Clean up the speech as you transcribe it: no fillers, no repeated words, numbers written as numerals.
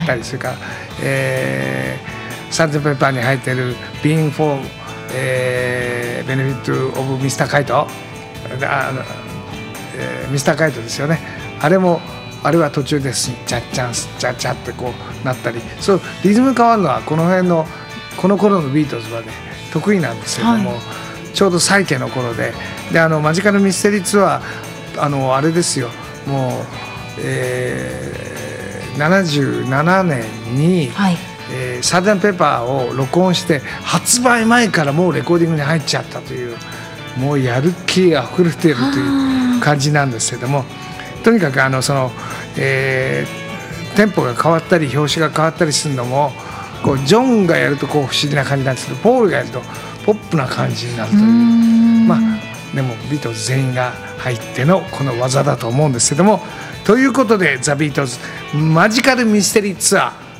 たり、それから、サージェント・ペッパーに入っているビーン・フォー、ベネフィット・オブ・ミスター・カイト、ミスター・カイトですよね。あれは途中ですチャッチャンスチャッチャってこうなったり、そうリズム変わるのはこの辺のこの頃のビートルズはね得意なんですけども、ちょうど再起の頃でマジカルミステリーツアーあれですよ、もう、77年に、サージェント・ペッパーを録音して発売前からもうレコーディングに入っちゃったという、もうやる気あふれているという感じなんですけども、とにかくテンポが変わったり表紙が変わったりするのもこうジョンがやるとこう不思議な感じなんですけど、ポールがやるとポップな感じになるという、でもビートルズ全員が入ってのこの技だと思うんですけども、ということでザ・ビートルズマジカルミステリーツアー